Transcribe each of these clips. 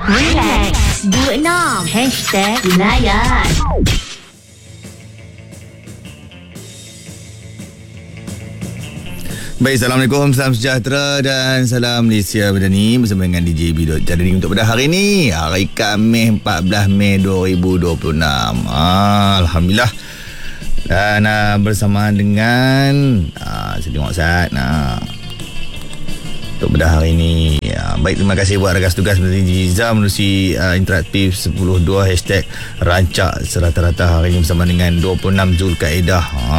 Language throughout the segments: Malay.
Relax, 26 #Layan. Baik, Assalamualaikum, salam sejahtera dan salam Malaysia Madani bersama dengan DJ B. Jadi untuk pada hari ini, hari Khamis 14 Mei 2026. Alhamdulillah. Dan bersamaan dengan saya tengok saat untuk pada hari ini. Baik, terima kasih buat rakan tugas Menteri Jiza menerusi interaktif 10.2 #rancak serata-rata hari ini bersama dengan 26 Zulkaidah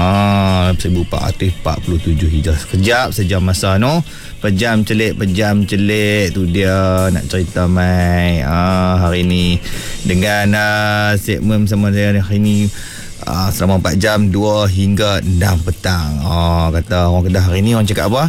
1447 Hijrah. Sekejap sejam masa pejam celik tu dia nak cerita mai hari ini dengan segmen bersama saya hari ini selama 4 jam 2 hingga 6 petang. Kata orang Kedah hari ni orang cakap apa?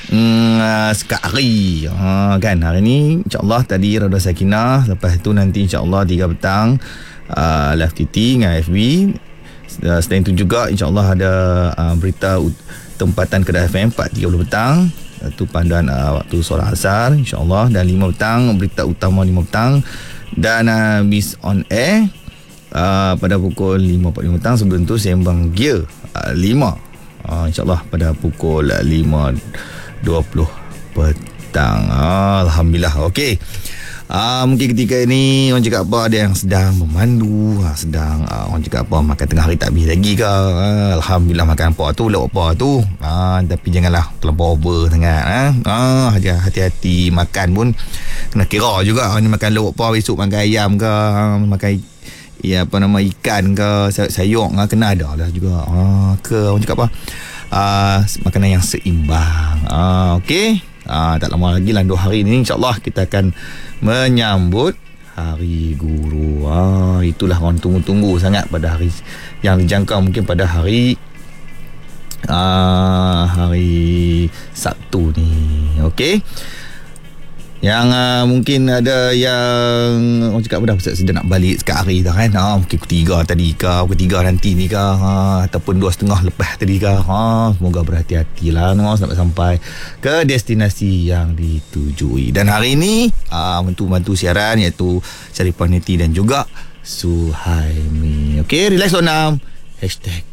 Sekali kan hari ni insyaAllah tadi Rada Sakinah, lepas tu nanti insyaAllah 3 petang live TT dengan FB. Selain tu juga insyaAllah ada berita tempatan Kedah FM 4.30 petang, tu panduan waktu solat asar insyaAllah, dan 5 petang berita utama 5 petang, dan Miss On Air pada pukul 5.45 petang. Sebelum tu sembang gear 5 insyaAllah pada pukul 5.20 petang. Alhamdulillah. Okey. Mungkin ketika ini orang cakap apa, ada yang sedang memandu, sedang orang cakap apa, makan tengah hari tak habis lagi ke. Alhamdulillah, makan apa tu, lauk apa tu. Tapi janganlah terlampau over sangat. Hati-hati makan pun kena kira juga. Ni makan lauk apa, besok makan ayam ke, makan ikan ke, sayur kena ada lah juga. Ke orang cakap apa, makanan yang seimbang. Okey. Tak lama lagi lah 2 hari ni insyaAllah kita akan menyambut Hari Guru. Itulah orang tunggu-tunggu sangat pada hari yang dijangka, mungkin pada hari Sabtu ni. Okey. Yang mungkin ada yang orang cakap dah sedang nak balik sekat hari dah kan. Mungkin pukul 3 tadi ke, pukul 3 nanti ni ke, ataupun 2.30 lepas tadi ke. Semoga berhati-hatilah sampai ke destinasi yang ditujui. Dan hari ini bantu siaran iaitu Syarifah Neti dan juga Suhaimi. Okey, relax 6 #.